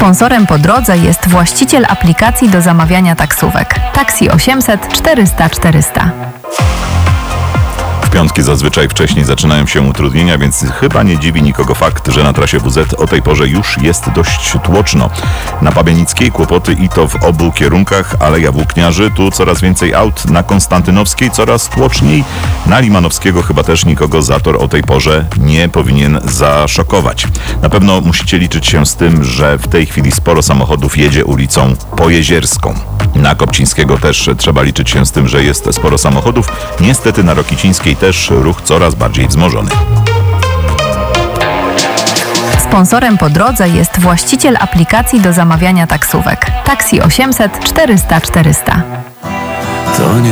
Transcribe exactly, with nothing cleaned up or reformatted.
Sponsorem po drodze jest właściciel aplikacji do zamawiania taksówek Taxi osiemset czterysta czterysta. W piątki zazwyczaj wcześniej zaczynają się utrudnienia, więc chyba nie dziwi nikogo fakt, że na trasie W Z o tej porze już jest dość tłoczno. Na Pabianickiej kłopoty i to w obu kierunkach, Aleja Włókniarzy, tu coraz więcej aut, na Konstantynowskiej coraz tłoczniej, na Limanowskiego chyba też nikogo zator o tej porze nie powinien zaszokować. Na pewno musicie liczyć się z tym, że w tej chwili sporo samochodów jedzie ulicą Pojezierską. Na Kopcińskiego też trzeba liczyć się z tym, że jest sporo samochodów. Niestety na Rokicińskiej też ruch coraz bardziej wzmożony. Sponsorem po drodze jest właściciel aplikacji do zamawiania taksówek Taxi osiemset czterysta czterysta. To nie